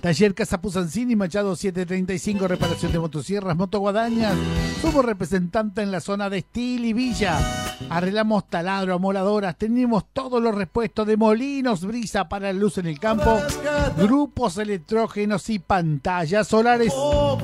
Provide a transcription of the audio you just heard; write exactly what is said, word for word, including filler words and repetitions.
Taller Casa Pusancini, Machado setecientos treinta y cinco, reparación de motosierras, motoguadañas. Somos representantes en la zona de Estil y Villa. Arreglamos taladro, amoladoras, tenemos todos los repuestos de molinos, brisa para la luz en el campo, grupos electrógenos y pantallas solares.